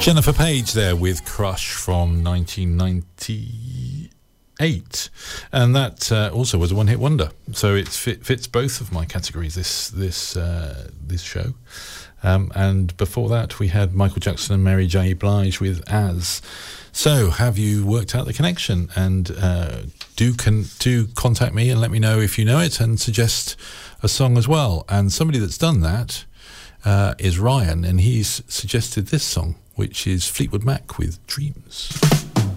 Jennifer Page there with Crush from 1998, and that also was a one-hit wonder. So it fits both of my categories. This show, and before that we had Michael Jackson and Mary J. Blige with As. So have you worked out the connection? And do contact me and let me know if you know it and suggest a song as well. And somebody that's done that is Ryan, and he's suggested this song, which is Fleetwood Mac with Dreams.